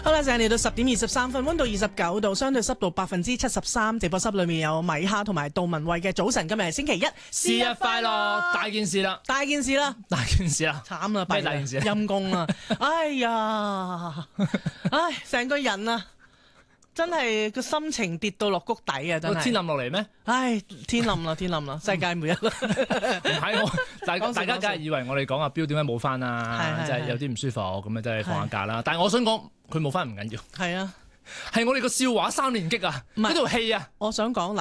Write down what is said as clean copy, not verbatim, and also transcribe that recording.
好啦，就係嚟到10:23，溫度29度，相對濕度73%。直播室裏面有米哈同埋杜文慧嘅早晨，今日係星期一， 生日快樂！大件事啦， 大件事啦， 大件事啦， 慘啦， 咩大件事啊？ 陰公啦，哎呀，唉，成個人啊，真係個心情跌到落谷底啊，真係。 天冧落嚟咩？ 唉，天冧啦，天冧啦，世界末日啦。 唔係我，大家梗係以為我哋講阿標點解冇翻啊？即係有啲唔舒服咁啊，真係放下假啦。但係我想講，佢冇翻唔緊要。 係啊， 係我哋個笑話3連擊啊！呢套戲啊， 我想講嗱。